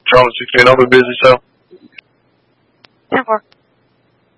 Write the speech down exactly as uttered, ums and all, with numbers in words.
Charlie sixteen, I'll be busy, so. ten four.